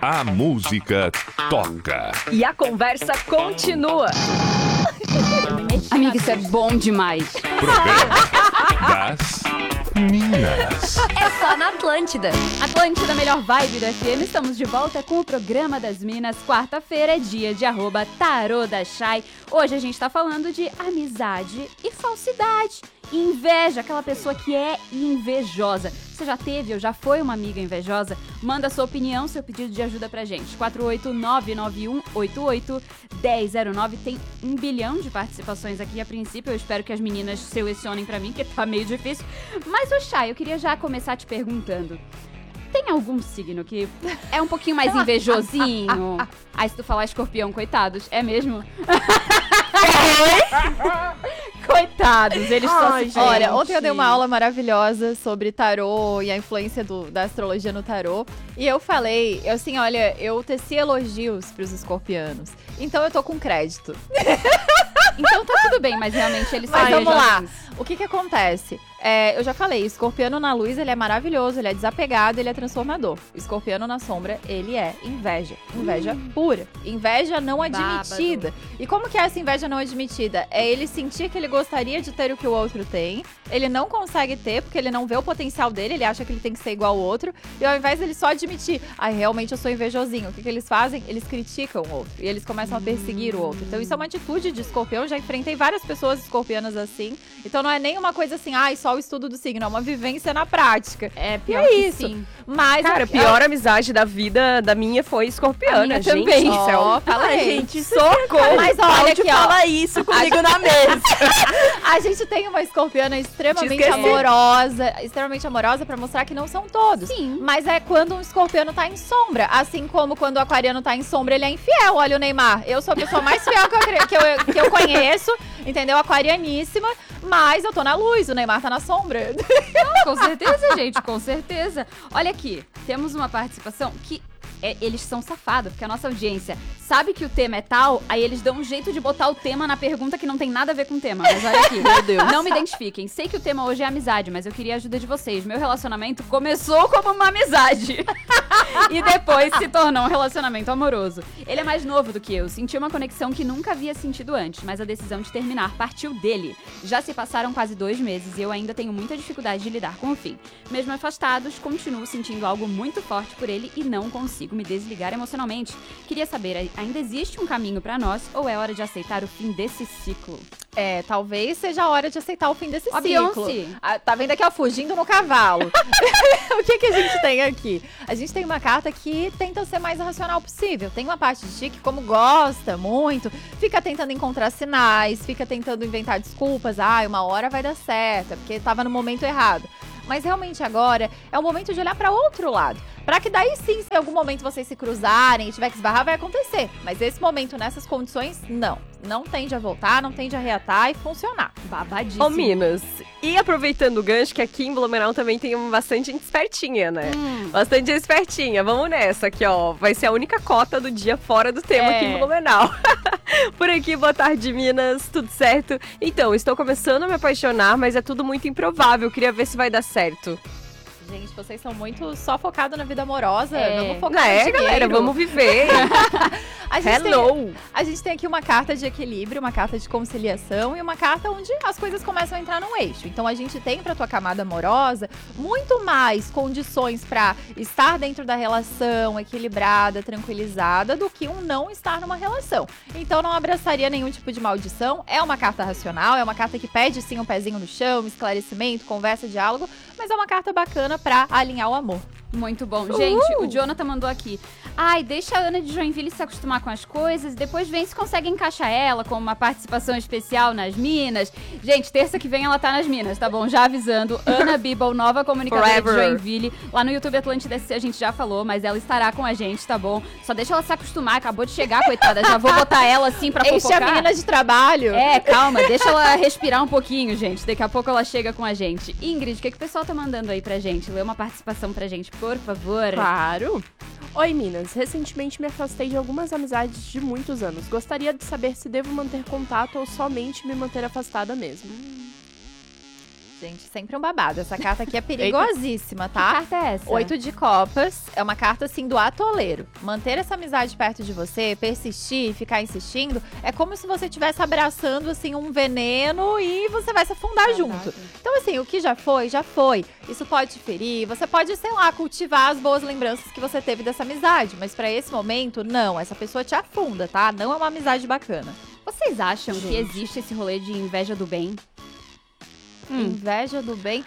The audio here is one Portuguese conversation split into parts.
A música toca. E a conversa continua. Amiga, isso é bom demais. Programa das Minas. É só na Atlântida. Atlântida, melhor vibe do FM. Estamos de volta com o programa das Minas. Quarta-feira é dia de @tarô da Chay. Hoje a gente tá falando de amizade e falsidade. Inveja, aquela pessoa que é invejosa. Você já teve ou já foi uma amiga invejosa? Manda sua opinião, seu pedido de ajuda pra gente. 48991881009. Tem 1 bilhão de participações aqui a princípio. Eu espero que as meninas selecionem pra mim, que tá meio difícil. Mas, ô Chay, eu queria já começar te perguntando. Tem algum signo que é um pouquinho mais invejosinho? Aí se tu falar escorpião, coitados, é mesmo? Coitados, eles só se... Olha, ontem eu dei uma aula maravilhosa sobre tarô e a influência da astrologia no tarô. E eu falei, olha, eu teci elogios pros escorpianos. Então eu tô com crédito. Então tá tudo bem, mas realmente eles são Mas vamos lá. invejosos. O que acontece? Eu já falei, escorpiano na luz, ele é maravilhoso, ele é desapegado, ele é transformador. Escorpiano na sombra, ele é inveja. Inveja pura. Inveja não admitida. E como que é essa inveja não admitida? É ele sentir que ele gostaria de ter o que o outro tem, ele não consegue ter, porque ele não vê o potencial dele, ele acha que ele tem que ser igual ao outro, e ao invés dele só admitir, realmente eu sou invejosinho, o que eles fazem? Eles criticam o outro, e eles começam a perseguir o outro. Então isso é uma atitude de escorpião, já enfrentei várias pessoas escorpianas assim, então não é nem uma coisa assim, só o estudo do signo, é uma vivência na prática. É, pior e é que isso. sim. Mas Cara, a pior amizade da vida da minha foi escorpiana. A minha gente. também. Fala aí. Gente, socorro. Mas olha Pode aqui, ó. falar isso comigo na mesa. A gente tem uma escorpiana extremamente Te esqueci. amorosa pra mostrar que não são todos. Sim. Mas é quando um escorpiano tá em sombra, assim como quando o aquariano tá em sombra, ele é infiel. Olha o Neymar, eu sou a pessoa mais fiel que eu conheço, entendeu? Aquarianíssima, mas eu tô na luz, o Neymar tá na sombra. Com certeza, gente, com certeza. Olha aqui, temos uma participação que eles são safados, porque a nossa audiência sabe que o tema é tal, aí eles dão um jeito de botar o tema na pergunta que não tem nada a ver com o tema. Mas olha aqui, meu Deus. Não me identifiquem. Sei que o tema hoje é amizade, mas eu queria a ajuda de vocês. Meu relacionamento começou como uma amizade e depois se tornou um relacionamento amoroso. Ele é mais novo do que eu, senti uma conexão que nunca havia sentido antes, mas a decisão de terminar partiu dele. Já se passaram quase 2 meses e eu ainda tenho muita dificuldade de lidar com o fim. Mesmo afastados, continuo sentindo algo muito forte por ele e não consigo me desligar emocionalmente. Queria saber, ainda existe um caminho pra nós ou é hora de aceitar o fim desse ciclo? Talvez seja a hora de aceitar o fim desse Ó, ciclo. Beyoncé. Tá vendo aqui, ó, fugindo no cavalo. O que a gente tem aqui? A gente tem uma carta que tenta ser mais racional possível. Tem uma parte de ti que, como gosta muito, fica tentando encontrar sinais, fica tentando inventar desculpas. Uma hora vai dar certo, é porque tava no momento errado. Mas realmente agora é o momento de olhar para outro lado. Pra que daí sim, se em algum momento vocês se cruzarem e tiver que esbarrar, vai acontecer. Mas esse momento, nessas condições, não. Não tende a voltar, não tende a reatar e funcionar. Babadíssimo. Ô, Minas, e aproveitando o gancho, que aqui em Blumenau também tem bastante gente espertinha, né? Bastante gente espertinha. Vamos nessa aqui, ó. Vai ser a única cota do dia fora do tema aqui em Blumenau. Por aqui, boa tarde, Minas. Tudo certo? Então, estou começando a me apaixonar, mas é tudo muito improvável. Queria ver se vai dar certo. Gente, vocês são muito só focados na vida amorosa. Vamos focar no dinheiro. Galera, vamos viver. A gente tem aqui uma carta de equilíbrio, uma carta de conciliação e uma carta onde as coisas começam a entrar num eixo. Então a gente tem pra tua camada amorosa muito mais condições pra estar dentro da relação equilibrada, tranquilizada, do que um não estar numa relação. Então não abraçaria nenhum tipo de maldição. É uma carta racional, é uma carta que pede sim um pezinho no chão, esclarecimento, conversa, diálogo, mas é uma carta bacana pra alinhar o amor. Muito bom. Gente, o Jonathan mandou aqui. Deixa a Ana de Joinville se acostumar com as coisas e depois vem se consegue encaixar ela com uma participação especial nas Minas. Gente, terça que vem ela tá nas Minas, tá bom? Já avisando. Ana Bibel, nova comunicadora de Joinville. Lá no YouTube Atlântida SC a gente já falou, mas ela estará com a gente, tá bom? Só deixa ela se acostumar, acabou de chegar, coitada. Já vou botar ela assim pra fofocar. Enche a menina de trabalho. Calma, deixa ela respirar um pouquinho, gente. Daqui a pouco ela chega com a gente. Ingrid, o que o pessoal tá mandando aí pra gente? Lê uma participação pra gente, por favor. Claro. Oi, Minas. Recentemente me afastei de algumas amizades de muitos anos. Gostaria de saber se devo manter contato ou somente me manter afastada mesmo. gente, sempre um babado. Essa carta aqui é perigosíssima, Que tá? carta é essa? 8 de copas, é uma carta assim do atoleiro. Manter essa amizade perto de você, persistir, ficar insistindo, é como se você estivesse abraçando assim um veneno e você vai se afundar junto. Então assim, o que já foi, já foi. Isso pode te ferir, você pode, sei lá, cultivar as boas lembranças que você teve dessa amizade, mas pra esse momento, não, essa pessoa te afunda, tá? Não é uma amizade bacana. Vocês acham que existe esse rolê de inveja do bem? Inveja do bem.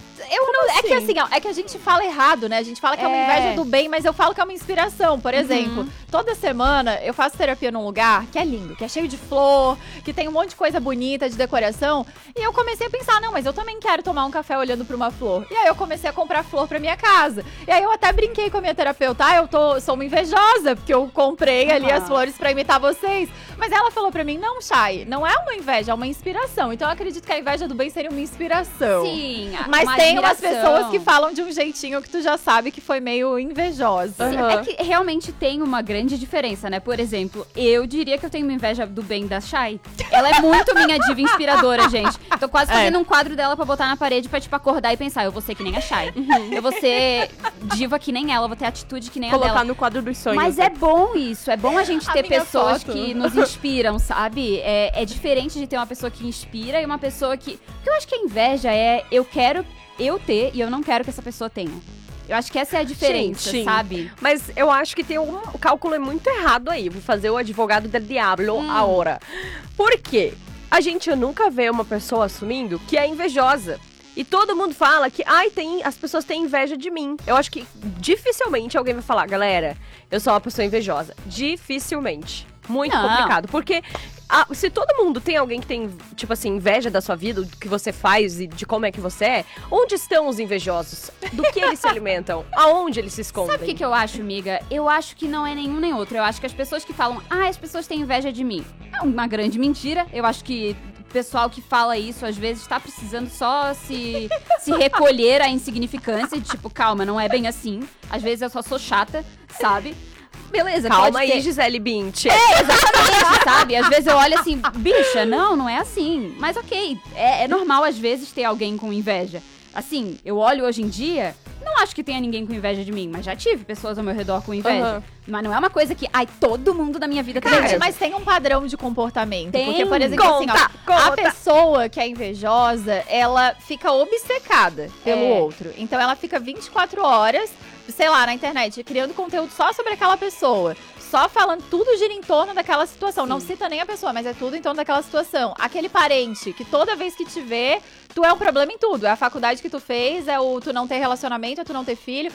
Eu não, é que assim, ó, é que a gente fala errado, né? A gente fala que é uma inveja do bem, mas eu falo que é uma inspiração. Por exemplo, toda semana eu faço terapia num lugar que é lindo, que é cheio de flor, que tem um monte de coisa bonita, de decoração. E eu comecei a pensar, não, mas eu também quero tomar um café olhando pra uma flor. E aí eu comecei a comprar flor pra minha casa. E aí eu até brinquei com a minha terapeuta, sou uma invejosa, porque eu comprei ali as flores pra imitar vocês. Mas ela falou pra mim, não, Chay, não é uma inveja, é uma inspiração. Então eu acredito que a inveja do bem seria uma inspiração. Sim, Mas uma tem umas admiração. pessoas que falam de um jeitinho que tu já sabe que foi meio invejosa. Sim, é que realmente tem uma grande diferença, né? Por exemplo, eu diria que eu tenho uma inveja do bem da Chay. Ela é muito minha diva inspiradora, gente. Tô quase fazendo um quadro dela pra botar na parede pra, tipo, acordar e pensar, eu vou ser que nem a Chay. Eu vou ser diva que nem ela, eu vou ter atitude que nem a dela. Colocar no quadro dos sonhos. Mas é bom isso, é bom a gente ter minha pessoas foto. que nos inspiram, sabe? É diferente de ter uma pessoa que inspira e uma pessoa que... Porque eu acho que a inveja é, eu quero eu ter e eu não quero que essa pessoa tenha. Eu acho que essa é a diferença, Gente, sabe? Mas eu acho que tem o cálculo é muito errado aí. Vou fazer o advogado del diablo agora. Por quê? A gente nunca vê uma pessoa assumindo que é invejosa. E todo mundo fala que, as pessoas têm inveja de mim. Eu acho que dificilmente alguém vai falar, galera, eu sou uma pessoa invejosa. Dificilmente. Muito Não. complicado. Porque se todo mundo tem alguém que tem, tipo assim, inveja da sua vida, do que você faz e de como é que você é, onde estão os invejosos? Do que eles se alimentam? Aonde eles se escondem? Sabe o que eu acho, amiga? Eu acho que não é nenhum nem outro. Eu acho que as pessoas que falam, as pessoas têm inveja de mim, é uma grande mentira. Eu acho que o pessoal que fala isso, às vezes, tá precisando só se recolher à insignificância, de tipo, calma, não é bem assim. Às vezes eu só sou chata, sabe? Beleza, Calma pode aí, ter... Gisele Bündchen. Exatamente, sabe? Às vezes eu olho assim, bicha, não é assim. Mas ok, é normal às vezes ter alguém com inveja. Assim, eu olho hoje em dia, não acho que tenha ninguém com inveja de mim, mas já tive pessoas ao meu redor com inveja. Mas não é uma coisa que, todo mundo da minha vida tem Gente, inveja. mas tem um padrão de comportamento. Tem. Porque, por exemplo, assim, ó, a pessoa que é invejosa, ela fica obcecada pelo outro. Então ela fica 24 horas, sei lá, na internet, criando conteúdo só sobre aquela pessoa. Só falando, tudo gira em torno daquela situação. Não cita nem a pessoa, mas é tudo em torno daquela situação. Aquele parente que toda vez que te vê, tu é um problema em tudo. É a faculdade que tu fez, é o tu não ter relacionamento, é tu não ter filho.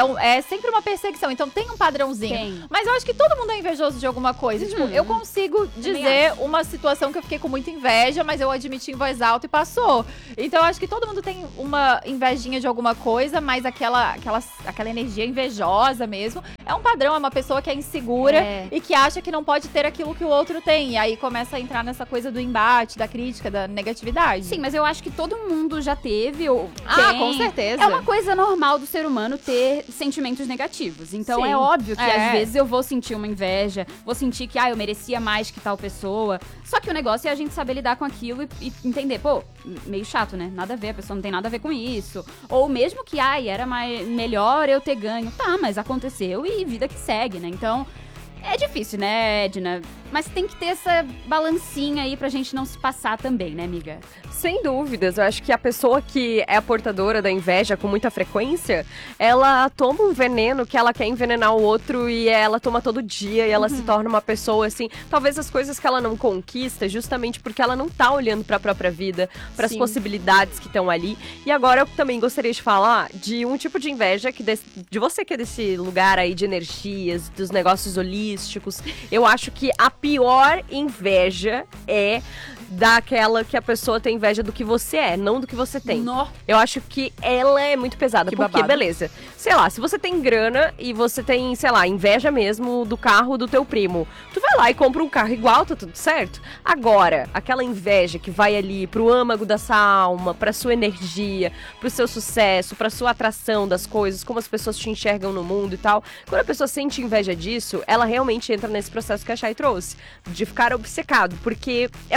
É sempre uma perseguição. Então tem um padrãozinho. Tem. Mas eu acho que todo mundo é invejoso de alguma coisa. Tipo, eu consigo dizer uma situação que eu fiquei com muita inveja, mas eu admiti em voz alta e passou. Então eu acho que todo mundo tem uma invejinha de alguma coisa, mas aquela energia invejosa mesmo. É um padrão, é uma pessoa que é insegura e que acha que não pode ter aquilo que o outro tem. E aí começa a entrar nessa coisa do embate, da crítica, da negatividade. Sim, mas eu acho que todo mundo já teve ou Ah, tem. com certeza. É uma coisa normal do ser humano ter sentimentos negativos. Então Sim. é óbvio que É. às vezes eu vou sentir uma inveja, vou sentir que eu merecia mais que tal pessoa. Só que o negócio é a gente saber lidar com aquilo e entender, pô, meio chato, né? Nada a ver, a pessoa não tem nada a ver com isso. Ou mesmo que, era melhor eu ter ganho. Tá, mas aconteceu e vida que segue, né? Então, é difícil, né, Edna? Mas tem que ter essa balancinha aí pra gente não se passar também, né, amiga? Sem dúvidas, eu acho que a pessoa que é a portadora da inveja com muita frequência, ela toma um veneno que ela quer envenenar o outro e ela toma todo dia e ela se torna uma pessoa assim, talvez as coisas que ela não conquista justamente porque ela não tá olhando pra própria vida, pras possibilidades que estão ali. E agora eu também gostaria de falar de um tipo de inveja que de você que é desse lugar aí de energias, dos negócios holísticos. Eu acho que a pior inveja é daquela que a pessoa tem inveja do que você é, não do que você tem. Eu acho que ela é muito pesada, Que porque, babado. beleza, sei lá, se você tem grana e você tem, sei lá, inveja mesmo do carro do teu primo, tu vai lá e compra um carro igual, tá tudo certo? Agora, aquela inveja que vai ali pro âmago da sua alma, pra sua energia, pro seu sucesso, pra sua atração das coisas, como as pessoas te enxergam no mundo e tal, quando a pessoa sente inveja disso, ela realmente entra nesse processo que a Chay trouxe, de ficar obcecado, porque é uma coisa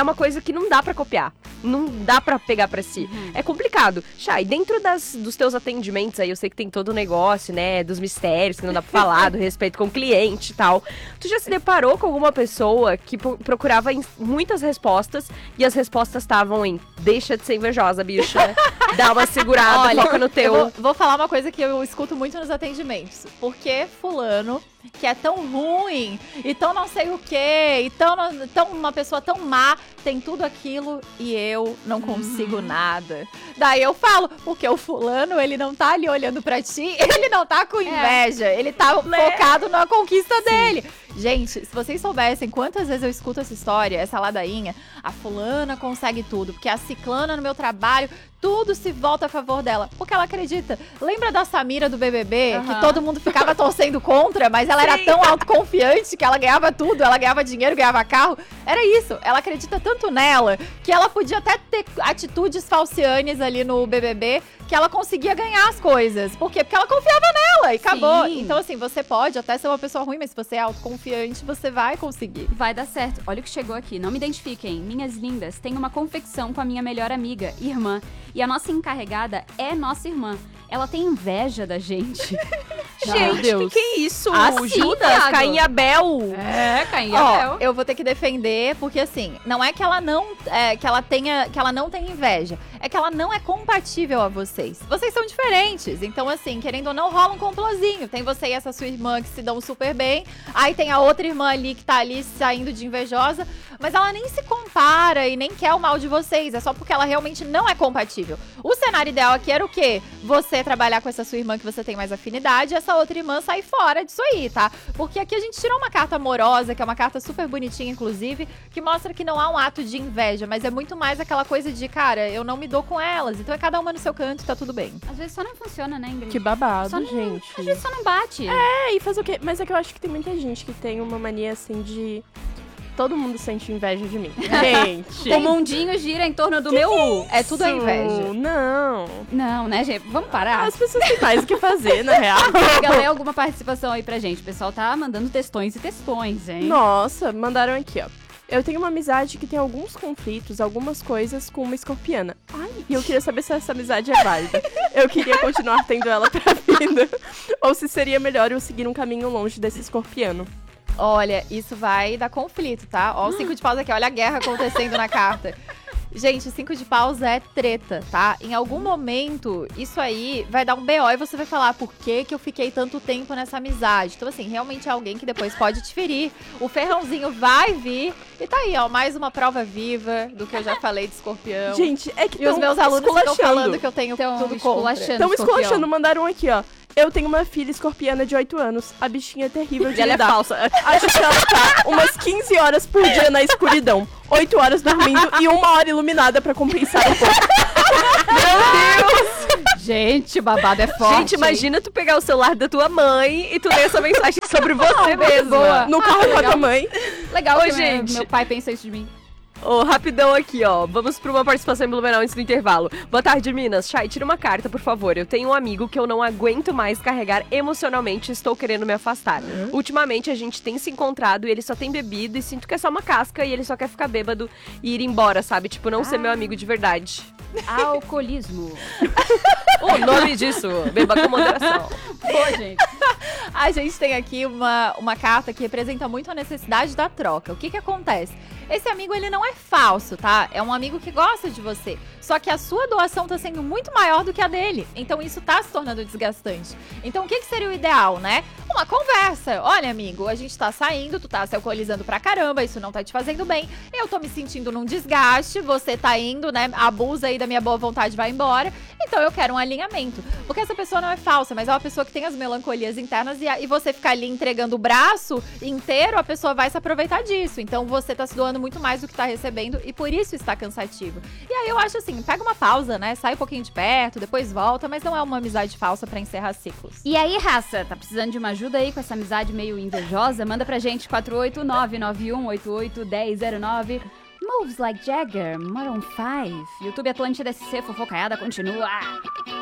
que não dá pra copiar. Não dá pra pegar pra si. É complicado. Chay, dentro dos teus atendimentos aí, eu sei que tem todo o negócio, né, dos mistérios que não dá pra falar, do respeito com o cliente e tal. Tu já se deparou com alguma pessoa que procurava muitas respostas e as respostas estavam em deixa de ser invejosa, bicha. Dá uma segurada, Olha, foca no teu. Eu vou falar uma coisa que eu escuto muito nos atendimentos. Porque fulano, que é tão ruim, e tão não sei o quê, e tão uma pessoa tão má, tem tudo aquilo e eu não consigo nada. Daí eu falo, porque o fulano, ele não tá ali olhando pra ti, ele não tá com inveja, ele tá focado na conquista dele. Gente, se vocês soubessem quantas vezes eu escuto essa história, essa ladainha, a fulana consegue tudo, porque a ciclana no meu trabalho, tudo se volta a favor dela, porque ela acredita. Lembra da Samira do BBB, que todo mundo ficava torcendo contra, mas ela era tão autoconfiante que ela ganhava tudo, ela ganhava dinheiro, ganhava carro. Era isso, ela acredita tanto nela, que ela podia até ter atitudes falcianes ali no BBB, que ela conseguia ganhar as coisas. Por quê? Porque ela confiava nela e acabou. Então, assim, você pode até ser uma pessoa ruim, mas se você é autoconfiante, você vai conseguir. Vai dar certo. Olha o que chegou aqui. Não me identifiquem. Minhas lindas, tenho uma confecção com a minha melhor amiga, irmã. E a nossa encarregada é nossa irmã. Ela tem inveja da gente. Gente, que é isso? Assim, Judas, Thiago. Caim e Abel. É, Caim e Ó, Abel. eu vou ter que defender, porque assim, não é que ela não que ela não tenha inveja, é que ela não é compatível a vocês. Vocês são diferentes, então assim, querendo ou não, rola um complozinho. Tem você e essa sua irmã que se dão super bem, aí tem a outra irmã ali que tá ali saindo de invejosa, mas ela nem se compara e nem quer o mal de vocês, é só porque ela realmente não é compatível. O cenário ideal aqui era o quê? Você trabalhar com essa sua irmã que você tem mais afinidade, e essa outra irmã sair fora disso aí, tá? Porque aqui a gente tirou uma carta amorosa, que é uma carta super bonitinha, inclusive, que mostra que não há um ato de inveja, mas é muito mais aquela coisa de, cara, eu não me dou com elas, então é cada uma no seu canto e tá tudo bem. Às vezes só não funciona, né, Ingrid? Que babado, Só não- gente. Às vezes só não bate. E fazer o quê? Mas é que eu acho que tem muita gente que tem uma mania, assim, de... Todo mundo sente inveja de mim. Gente! O mundinho gira em torno do meu U. É tudo a inveja. Não. Não, né, gente? Vamos parar. As pessoas têm mais o que fazer, na real. Galera, alguma participação aí pra gente? O pessoal tá mandando textões e textões, hein? Nossa, mandaram aqui, ó. Eu tenho uma amizade que tem alguns conflitos, algumas coisas com uma escorpiana. Ai, e eu queria saber se essa amizade é válida. Eu queria continuar tendo ela pra vida. Ou se seria melhor eu seguir um caminho longe desse escorpiano. Olha, isso vai dar conflito, tá? Ó, o 5 de paus aqui, olha a guerra acontecendo na carta. Gente, 5 de paus é treta, tá? Em algum momento, isso aí vai dar um BO e você vai falar por que eu fiquei tanto tempo nessa amizade. Então, assim, realmente é alguém que depois pode te ferir. O ferrãozinho vai vir e tá aí, ó, mais uma prova viva do que eu já falei de escorpião. Gente, é que E os meus alunos ficam esculachando. falando que eu tenho Então, tudo contra. esculachando. Estão escorpião. esculachando, mandaram aqui, ó. Eu tenho uma filha escorpiana de 8 anos. A bichinha é terrível de E ela é lidar. falsa. Acho que ela tá umas 15 horas por dia na escuridão. 8 horas dormindo e 1 hora iluminada pra compensar um pouco. Gente, o babado é forte. Gente, imagina tu pegar o celular da tua mãe e tu ler essa mensagem sobre você mesma. boa. No carro com a tua mãe. Legal, Ô, que gente. meu pai pensa isso de mim. Ô, rapidão aqui, ó. Vamos pra uma participação em Blumenau antes do intervalo. Boa tarde, Minas. Chay, tira uma carta, por favor. Eu tenho um amigo que eu não aguento mais carregar emocionalmente e estou querendo me afastar. Ultimamente, a gente tem se encontrado e ele só tem bebido e sinto que é só uma casca e ele só quer ficar bêbado e ir embora, sabe? Tipo, não ser meu amigo de verdade. Alcoolismo. O nome disso, beba com moderação. Pô, gente. A gente tem aqui uma carta que representa muito a necessidade da troca. O que que acontece? Esse amigo, ele não é falso, tá? É um amigo que gosta de você. Só que a sua doação tá sendo muito maior do que a dele. Então, isso tá se tornando desgastante. Então, o que que seria o ideal, né? Uma conversa. Olha, amigo, a gente tá saindo, tu tá se alcoolizando pra caramba, isso não tá te fazendo bem. Eu tô me sentindo num desgaste, você tá indo, né? Abusa aí da minha boa vontade, vai embora. Então, eu quero um alinhamento. Porque essa pessoa não é falsa, mas é uma pessoa que tem as melancolias internas e você ficar ali entregando o braço inteiro, a pessoa vai se aproveitar disso. Então, você tá se doando muito mais do que tá recebendo e por isso está cansativo. E aí, eu acho assim, pega uma pausa, né? Sai um pouquinho de perto, depois volta, mas não é uma amizade falsa pra encerrar ciclos. E aí, raça, tá precisando de uma ajuda aí com essa amizade meio invejosa? Manda pra gente 48991881009. Moves Like Jagger, Maroon 5. YouTube Atlântida SC, fofocaiada continua.